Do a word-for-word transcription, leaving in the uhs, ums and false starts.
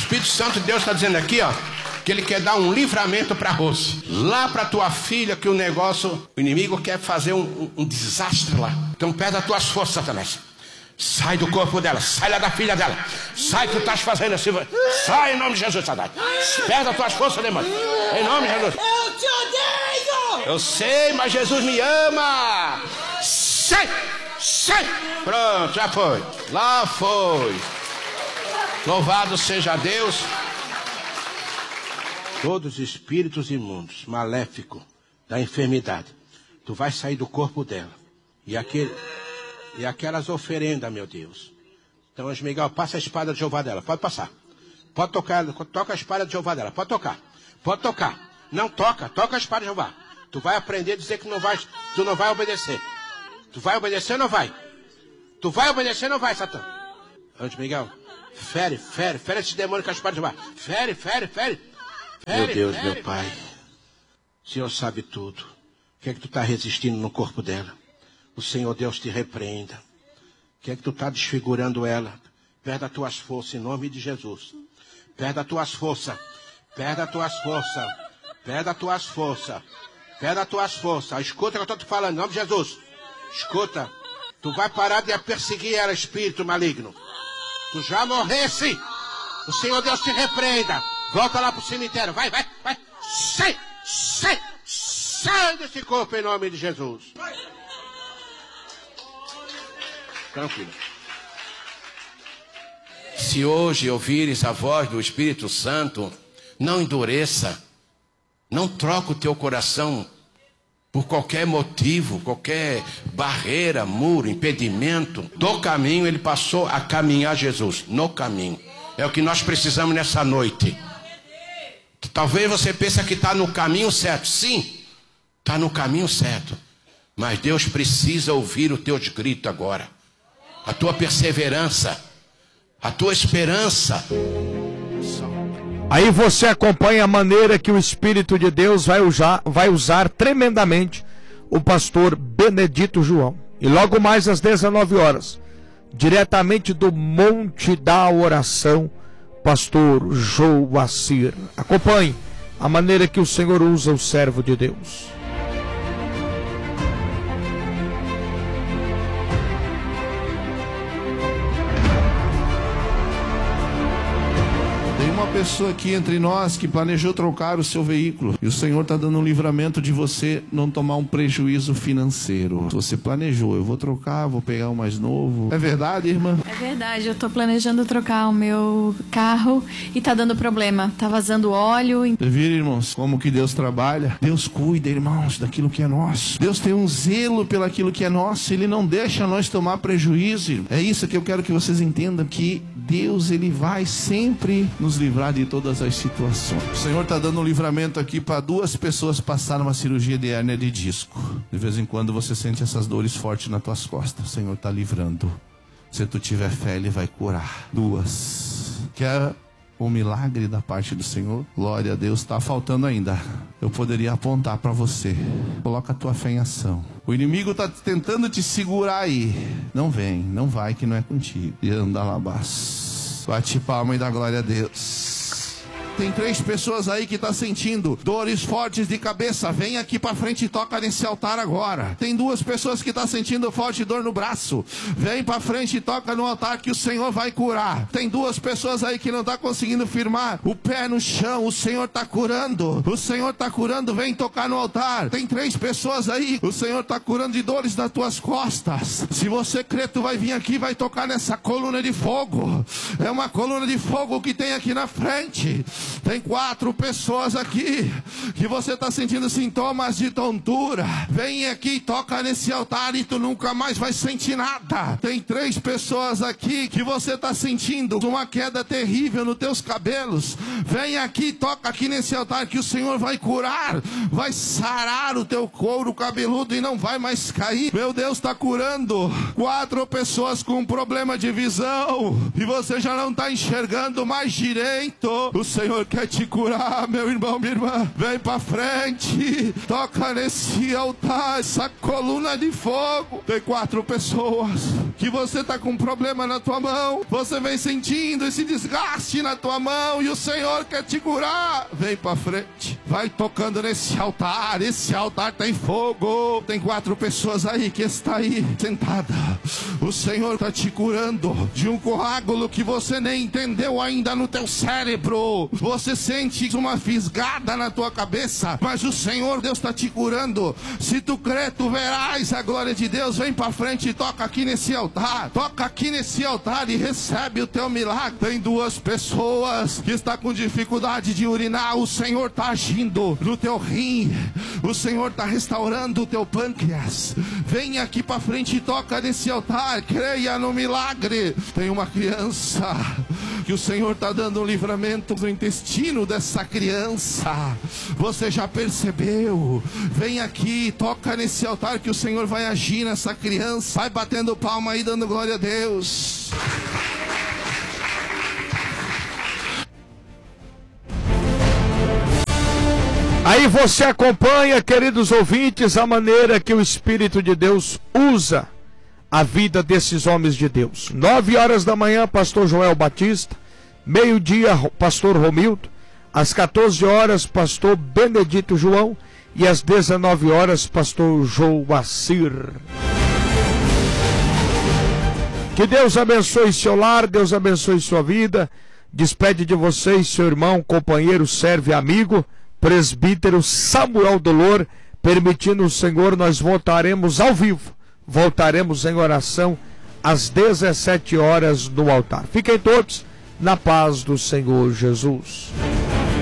Espírito Santo de Deus está dizendo aqui, ó, que ele quer dar um livramento para Rose. Lá para tua filha, que o negócio, o inimigo quer fazer um, um, um desastre lá. Então pede as tuas forças, Satanás. Sai do corpo dela, sai lá da filha dela. Sai que tu estás fazendo assim. Sai em nome de Jesus, Satanás. Perde as tuas forças, demônio. Em nome de Jesus. Eu te odeio! Eu sei, mas Jesus me ama. Sai, sai. Pronto, já foi. Lá foi. Louvado seja Deus. Todos os espíritos imundos, maléficos da enfermidade, tu vai sair do corpo dela. E, aquele, e aquelas oferendas, meu Deus. Então, Anjo Miguel, passa a espada de Jeová dela. Pode passar. Pode tocar, toca a espada de Jeová dela. Pode tocar. Pode tocar. Não toca, toca a espada de Jeová. Tu vai aprender a dizer que não vai, tu não vai obedecer. Tu vai obedecer ou não vai? Tu vai obedecer ou não vai, Satã? Anjo Miguel, fere, fere, fere esse demônio com a espada de Jeová. Fere, fere, fere. Fere, meu Deus, fere, meu Pai. Fere. O Senhor sabe tudo. O que é que tu está resistindo no corpo dela? O Senhor Deus te repreenda. O que é que tu está desfigurando ela? Perde as tuas forças em nome de Jesus. Perde as tuas forças. Perde as tuas forças. Perde as tuas forças. Perde as tuas forças. Escuta o que eu estou te falando, em nome de Jesus. Escuta. Tu vai parar de perseguir ela, espírito maligno. Tu já morresse. O Senhor Deus te repreenda. Volta lá pro cemitério. Vai, vai, vai. Sai, sai, sai desse corpo em nome de Jesus. Tranquilo. Se hoje ouvires a voz do Espírito Santo, não endureça. Não troca o teu coração por qualquer motivo, qualquer barreira, muro, impedimento. Do caminho ele passou a caminhar Jesus. No caminho. É o que nós precisamos nessa noite. Talvez você pense que está no caminho certo. Sim, está no caminho certo. Mas Deus precisa ouvir os teus gritos agora. A tua perseverança. A tua esperança. Aí você acompanha a maneira que o Espírito de Deus vai usar, vai usar tremendamente o pastor Benedito João. E logo mais às dezenove horas, diretamente do Monte da Oração, pastor Joacir. Acompanhe a maneira que o Senhor usa o servo de Deus. Uma pessoa aqui entre nós que planejou trocar o seu veículo e o Senhor está dando um livramento de você não tomar um prejuízo financeiro. Você planejou, eu vou trocar, vou pegar um mais novo. É verdade, irmã? É verdade, eu estou planejando trocar o meu carro e tá dando problema, tá vazando óleo. Você vira, irmãos, como que Deus trabalha? Deus cuida, irmãos, daquilo que é nosso. Deus tem um zelo pelaquilo que é nosso, Ele não deixa nós tomar prejuízo, irmão. É isso que eu quero que vocês entendam, que Deus, Ele vai sempre nos livrar de todas as situações. O Senhor está dando um livramento aqui para duas pessoas passarem uma cirurgia de hérnia de disco. De vez em quando você sente essas dores fortes nas tuas costas. O Senhor está livrando. Se tu tiver fé, Ele vai curar. Duas. Quer um milagre da parte do Senhor? Glória a Deus. Está faltando ainda. Eu poderia apontar para você. Coloca a tua fé em ação. O inimigo está tentando te segurar aí. Não vem, não vai, que não é contigo. E anda lá, baixo. Bate palma e dá glória a Deus. Tem três pessoas aí que estão sentindo dores fortes de cabeça. Vem aqui para frente e toca nesse altar agora. Tem duas pessoas que estão sentindo forte dor no braço. Vem para frente e toca no altar que o Senhor vai curar. Tem duas pessoas aí que não estão conseguindo firmar o pé no chão. O Senhor está curando. O Senhor está curando. Vem tocar no altar. Tem três pessoas aí. O Senhor está curando de dores nas tuas costas. Se você crê, tu vai vir aqui e vai tocar nessa coluna de fogo. É uma coluna de fogo que tem aqui na frente. Tem quatro pessoas aqui que você está sentindo sintomas de tontura. Vem aqui e toca nesse altar e tu nunca mais vai sentir nada. Tem três pessoas aqui que você está sentindo uma queda terrível nos teus cabelos. Vem aqui e toca aqui nesse altar que o Senhor vai curar, vai sarar o teu couro cabeludo e não vai mais cair. Meu Deus, está curando. Quatro pessoas com problema de visão e você já não está enxergando mais direito. O Senhor Senhor quer te curar, meu irmão, minha irmã. Vem pra frente, toca nesse altar, essa coluna de fogo. Tem quatro pessoas que você tá com um problema na tua mão. Você vem sentindo esse desgaste na tua mão e o Senhor quer te curar. Vem pra frente, vai tocando nesse altar. Esse altar tem fogo. Tem quatro pessoas aí que está aí sentada. O Senhor tá te curando de um coágulo que você nem entendeu ainda no teu cérebro. Você sente uma fisgada na tua cabeça, mas o Senhor Deus está te curando. Se tu crer, tu verás a glória de Deus. Vem pra frente e toca aqui nesse altar. Toca aqui nesse altar e recebe o teu milagre. Tem duas pessoas que estão com dificuldade de urinar. O Senhor está agindo no teu rim. O Senhor está restaurando o teu pâncreas. Vem aqui pra frente e toca nesse altar. Creia no milagre. Tem uma criança que o Senhor está dando um livramento no intestino dessa criança. Você já percebeu? Vem aqui, toca nesse altar que o Senhor vai agir nessa criança. Vai batendo palma aí, dando glória a Deus. Aí você acompanha, queridos ouvintes, a maneira que o Espírito de Deus usa a vida desses homens de Deus. Nove horas da manhã, pastor Joel Batista. Meio-dia, pastor Romildo. Às quatorze horas, pastor Benedito João. E às dezenove horas, pastor Joacir. Que Deus abençoe seu lar, Deus abençoe sua vida. Despede de vocês seu irmão, companheiro, servo e amigo, presbítero Samuel Dolor. Permitindo o Senhor, nós voltaremos ao vivo. Voltaremos em oração às dezessete horas no altar. Fiquem todos na paz do Senhor Jesus.